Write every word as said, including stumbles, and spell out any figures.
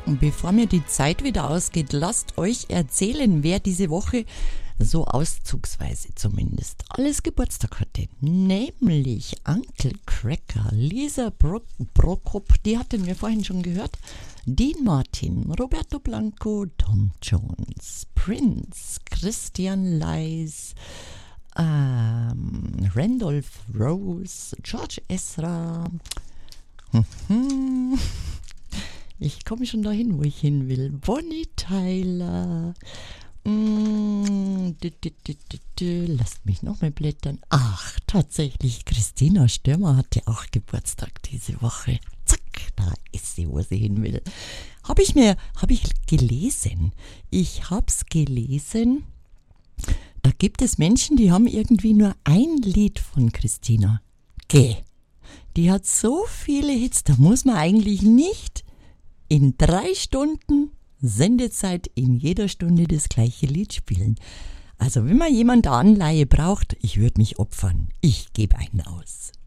Und bevor mir die Zeit wieder ausgeht, lasst euch erzählen, wer diese Woche, so auszugsweise zumindest, alles Geburtstag hatte. Nämlich Uncle Cracker, Lisa Bro- Prokop, die hatten wir vorhin schon gehört, Dean Martin, Roberto Blanco, Tom Jones, Prince, Christian Leis, ähm, Randolph Rose, George Ezra. Ich komme schon dahin, wo ich hin will. Bonnie Tyler. Mm, dü, dü, dü, dü, dü. Lasst mich noch mal blättern. Ach, tatsächlich, Christina Stürmer hatte auch Geburtstag diese Woche. Zack, da ist sie, wo sie hin will. Habe ich mir, habe ich gelesen. Ich habe es gelesen. Da gibt es Menschen, die haben irgendwie nur ein Lied von Christina. Geh. Die hat so viele Hits, da muss man eigentlich nicht in drei Stunden Sendezeit in jeder Stunde das gleiche Lied spielen. Also wenn man jemand Anleihe braucht, ich würde mich opfern. Ich gebe einen aus.